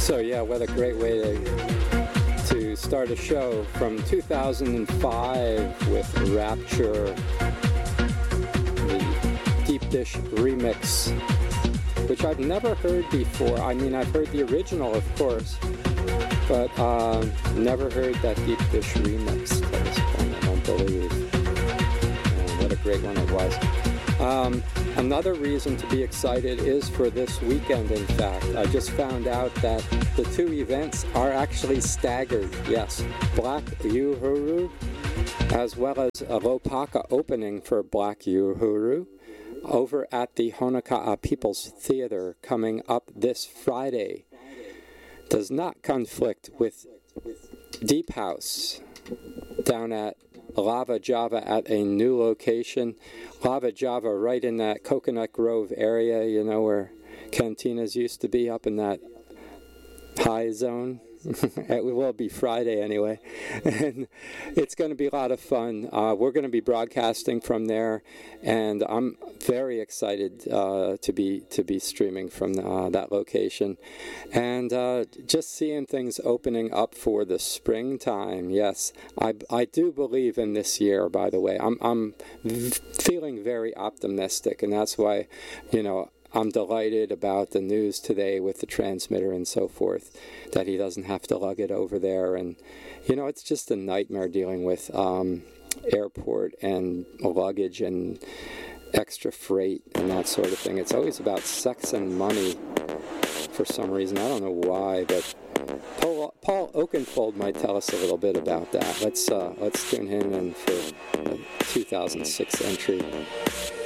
So yeah, what a great way to start a show from 2005 with Rapture, the Deep Dish remix, which I've never heard before. I mean, I've heard the original, of course, but never heard that Deep Dish remix to this point, I don't believe. And what a great one it was. Another reason to be excited is for this weekend, in fact. I just found out that the two events are actually staggered. Yes, Black Uhuru, as well as a Lopaka opening for Black Uhuru over at the Honoka'a People's Theater coming up this Friday. Does not conflict with Deep House down at Lava Java at a new location. Lava Java right in that Coconut Grove area, you know, where cantinas used to be, up in that high zone. It will be Friday anyway, and it's going to be a lot of fun. We're going to be broadcasting from there, and I'm very excited to be streaming from that location, and just seeing things opening up for the springtime. Yes, I do believe in this year. By the way, I'm feeling very optimistic, and that's why, you know, I'm delighted about the news today with the transmitter and so forth, that he doesn't have to lug it over there. And, you know, it's just a nightmare dealing with airport and luggage and extra freight and that sort of thing. It's always about sex and money for some reason. I don't know why, but Paul Oakenfold might tell us a little bit about that. Let's tune him in for the 2006 entry.